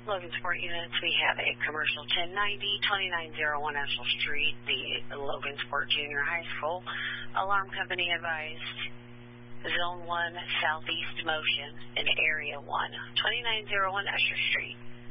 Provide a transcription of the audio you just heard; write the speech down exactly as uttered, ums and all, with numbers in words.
Logansport units, we have a commercial ten ninety, twenty-nine oh one Eshel Street, the Logansport Junior High School. Alarm company advised Zone one Southeast Motion in Area one, twenty-nine oh one Esher Street.